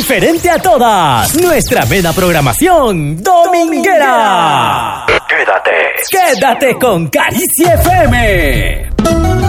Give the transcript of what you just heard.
diferente a todas. Nuestra amena programación dominguera. Quédate con Caricia FM.